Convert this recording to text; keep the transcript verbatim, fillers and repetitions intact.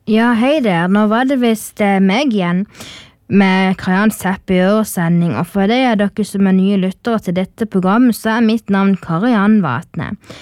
Ja, hei der. Nå var det visst eh, meg igjen med Karianns Happy Hour-sending, og for det er dere som er nye lyttere til dette programmet, så er mitt navn Kariann Vatne.